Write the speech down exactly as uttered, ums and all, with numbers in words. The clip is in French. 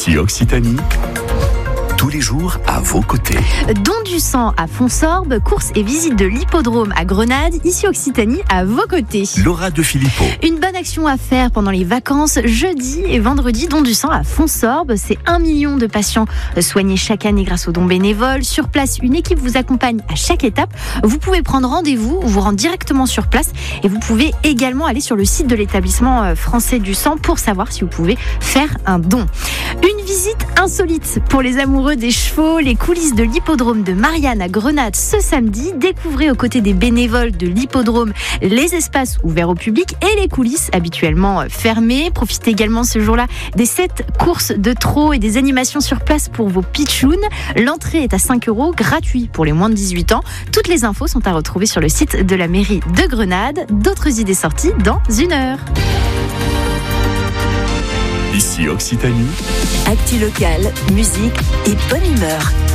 Ici Occitanie, tous les jours à vos côtés. Don du sang à Fonsorbe, course et visite de l'hippodrome à Grenade, ici Occitanie à vos côtés. Laura de Filippo. Une bonne action à faire pendant les vacances, jeudi et vendredi, don du sang à Fonsorbe. C'est un million de patients soignés chaque année grâce aux dons bénévoles. Sur place, une équipe vous accompagne à chaque étape. Vous pouvez prendre rendez-vous ou vous rendre directement sur place. Et vous pouvez également aller sur le site de l'établissement français du sang pour savoir si vous pouvez faire un don. Une visite insolite pour les amoureux des chevaux, les coulisses de l'hippodrome de Marianne à Grenade ce samedi. Découvrez aux côtés des bénévoles de l'hippodrome les espaces ouverts au public et les coulisses habituellement fermées. Profitez également ce jour-là des sept courses de trot et des animations sur place pour vos pitchouns. L'entrée est à cinq euros, gratuit pour les moins de dix-huit ans. Toutes les infos sont à retrouver sur le site de la mairie de Grenade. D'autres idées sorties dans une heure. Ici Occitanie. Actu locale, musique et bonne humeur.